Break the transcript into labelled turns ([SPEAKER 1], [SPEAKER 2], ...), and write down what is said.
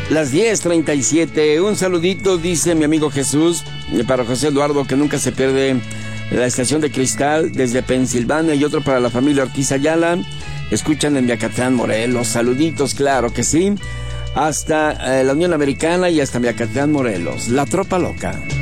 [SPEAKER 1] Las 10:37. Un saludito, dice mi amigo Jesús, para José Eduardo, que nunca se pierde la estación de Cristal desde Pensilvania, y otro para la familia Ortiz Ayala. Escuchan en Miacatlán, Morelos. Saluditos, claro que sí. Hasta la Unión Americana y hasta Miacatlán, Morelos. La Tropa Loca.